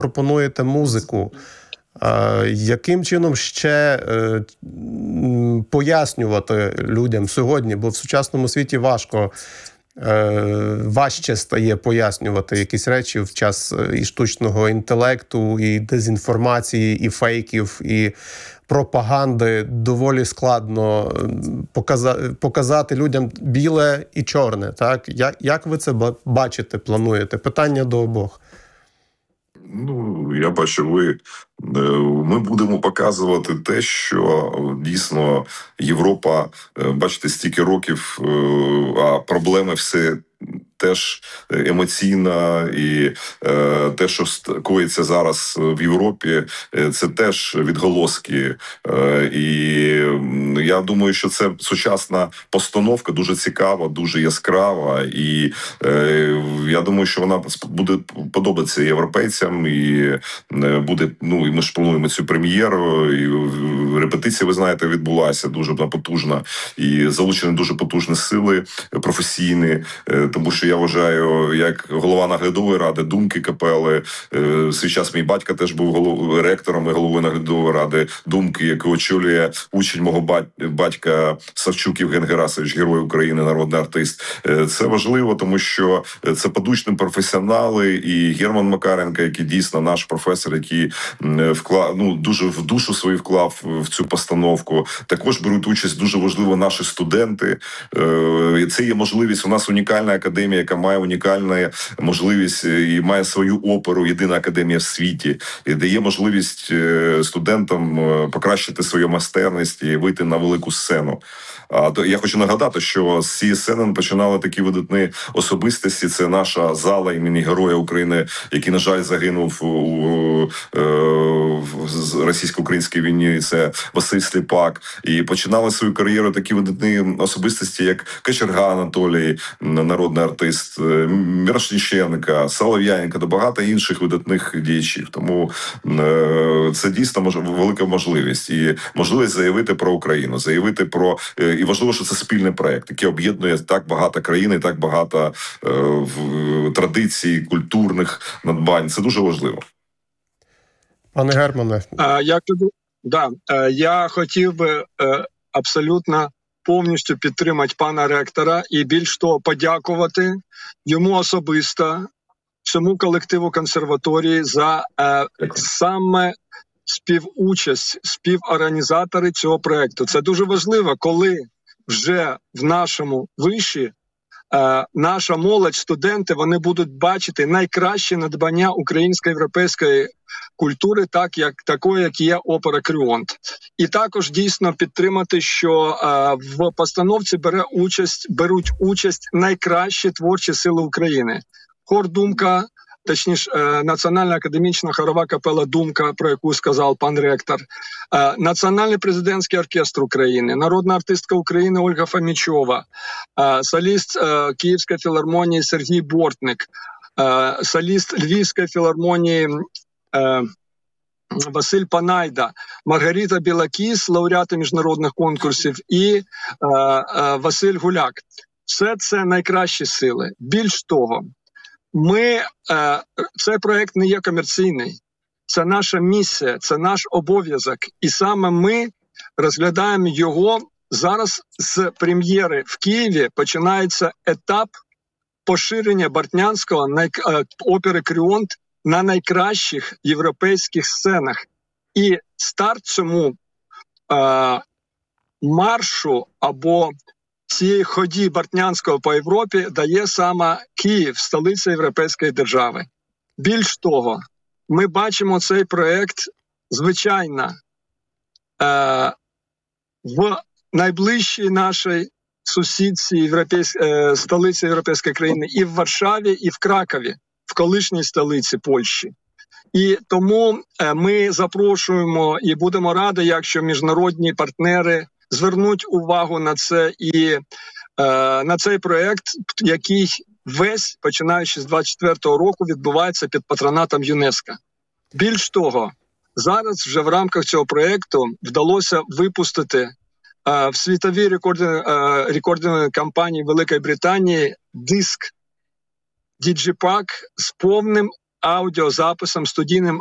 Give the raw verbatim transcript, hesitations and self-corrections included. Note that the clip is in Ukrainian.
пропонуєте музику. Яким чином ще пояснювати людям сьогодні, бо в сучасному світі важко, важче стає пояснювати якісь речі в час і штучного інтелекту, і дезінформації, і фейків, і пропаганди. Доволі складно показати, показати людям біле і чорне. Так? Як, як ви це бачите, плануєте? Питання до обох. Ну, я бачу, ви, ми будемо показувати те, що дійсно Європа, бачите, стільки років, а проблеми все теж емоційна, і е, те, що коїться зараз в Європі, це теж відголоски. Е, і я думаю, що це сучасна постановка, дуже цікава, дуже яскрава, і е, я думаю, що вона буде подобатися європейцям, і буде, ну, і ми ж плануємо цю прем'єру, і репетиція, ви знаєте, відбулася дуже потужна, і залучені дуже потужні сили професійні, тому що я вважаю, як голова наглядової ради Думки капели, свій час мій батько теж був голов... ректором і головою наглядової ради Думки, яку очолює учень мого батька Савчук Євген Герасович, Герой України, народний артист. Це важливо, тому що це подучні професіонали, і Герман Макаренко, який дійсно наш професор, який вклав, ну, дуже в душу свою вклав в цю постановку. Також беруть участь дуже важливо наші студенти. Це є можливість, у нас унікальна академія, яка має унікальну можливість і має свою оперу, єдина академія в світі, і дає можливість студентам покращити свою майстерність і вийти на велику сцену. А я хочу нагадати, що з цієї сцени починали такі видатні особистості. Це наша зала імені Героя України, який, на жаль, загинув у російсько-українській війні. Це Василь Сліпак. І починали свою кар'єру такі видатні особистості, як Кочерга Анатолій, народний артист, Мірошніченка, Солов'яненко та багато інших видатних діячів. Тому е, це дійсно мож, велика можливість. І можливість заявити про Україну, заявити про... Е, і важливо, що це спільний проєкт, який об'єднує так багато країн і так багато е, в, традицій, культурних надбань. Це дуже важливо. Пане Германе. А, я, да, я хотів би е, абсолютно повністю підтримати пана ректора і, більш того, подякувати йому особисто, всьому колективу консерваторії за е, саме співучасть, співорганізатори цього проєкту. Це дуже важливо, коли вже в нашому виші е, наша молодь, студенти, вони будуть бачити найкращі надбання української європейської культури, так як такої, як є опера Кріонт. І також дійсно підтримати, що е, в постановці бере участь, беруть участь найкращі творчі сили України. Хор Думка, точніше, е, Національна академічна хорова капела Думка, про яку сказав пан ректор, е, Національний президентський оркестр України, народна артистка України Ольга Фомічова, е, соліст е, Київської філармонії Сергій Бортник, е, соліст Львівської філармонії е, Василь Панайда, Маргарита Білакіс, лауреати міжнародних конкурсів, і е, е, Василь Гуляк. Все це найкращі сили. Більш того, ми, е, цей проєкт не є комерційний. Це наша місія, це наш обов'язок. І саме ми розглядаємо його зараз з прем'єри в Києві. Починається етап поширення Бортнянського най... опери Кріонт на найкращих європейських сценах. І старт цьому е, маршу або цієї ході Бортнянського по Європі дає саме Київ, столиця європейської держави. Більш того, ми бачимо цей проєкт, звичайно, е, в найближчій нашій сусідці європейсь... е, столиці європейської країни і в Варшаві, і в Кракові, в колишній столиці Польщі. І тому е, ми запрошуємо і будемо раді, якщо міжнародні партнери звернуть увагу на це і е, на цей проєкт, який весь, починаючи з двадцять четвертого року, відбувається під патронатом ЮНЕСКО. Більш того, зараз вже в рамках цього проєкту вдалося випустити е, в світовій рекординговій е, рекординговій кампанії Великої Британії диск Digipack з повним аудіозаписом, студійним